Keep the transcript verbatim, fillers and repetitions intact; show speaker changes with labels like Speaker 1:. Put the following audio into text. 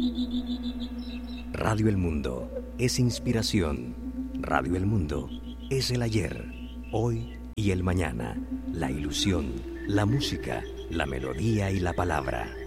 Speaker 1: Radio El Mundo es inspiración. Radio El Mundo es el ayer, hoy y el mañana. La ilusión, la música, la melodía y la palabra.